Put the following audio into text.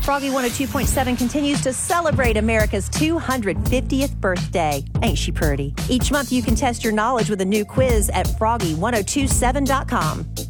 Froggy 102.7 continues to celebrate America's 250th birthday. Ain't she pretty? Each month you can test your knowledge with a new quiz at froggy1027.com.